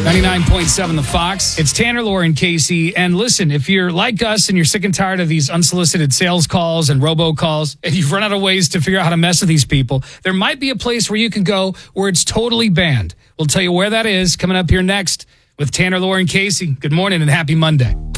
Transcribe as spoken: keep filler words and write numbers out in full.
ninety-nine point seven The Fox. It's Tanner, Lauren, Casey. And listen, if you're like us and you're sick and tired of these unsolicited sales calls and robocalls, and you've run out of ways to figure out how to mess with these people, there might be a place where you can go where it's totally banned. We'll tell you where that is coming up here next with Tanner, Lauren, Casey. Good morning and happy Monday.